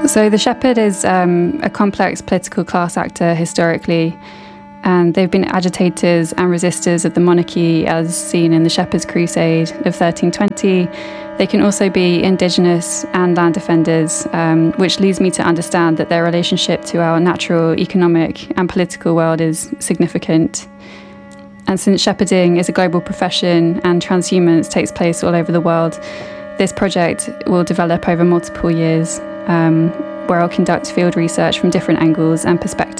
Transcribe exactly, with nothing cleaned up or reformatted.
So the shepherd is um, a complex political class actor historically, and they've been agitators and resistors of the monarchy as seen in the Shepherd's Crusade of thirteen twenty. They can also be indigenous and land defenders, um, which leads me to understand that their relationship to our natural, economic and political world is significant. And since shepherding is a global profession and transhumance takes place all over the world, this project will develop over multiple years, um, where I'll conduct field research from different angles and perspectives.